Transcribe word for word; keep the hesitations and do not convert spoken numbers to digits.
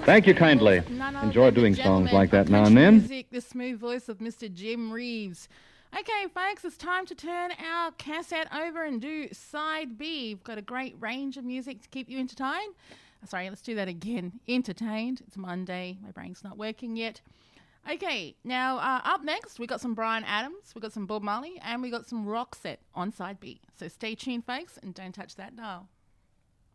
Thank you kindly. Enjoy doing songs like that now and then. Music, the smooth voice of Mister Jim Reeves. Okay, folks, it's time to turn our cassette over and do side B. We've got a great range of music to keep you entertained. Sorry, let's do that again. Entertained. It's Monday. My brain's not working yet. Okay, now uh, up next, we got some Bryan Adams, we got some Bob Marley, and we got some Roxette on side B. So stay tuned, folks, and don't touch that dial.